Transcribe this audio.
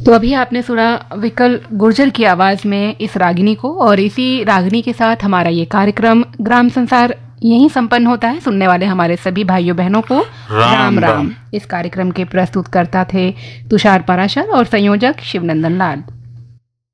तो अभी आपने सुना विकल गुर्जर की आवाज में इस रागिनी को, और इसी रागिनी के साथ हमारा ये कार्यक्रम ग्राम संसार यहीं संपन्न होता है। सुनने वाले हमारे सभी भाइयों बहनों को राम राम। इस कार्यक्रम के प्रस्तुतकर्ता थे तुषार पराशर और संयोजक शिवनंदन लाल।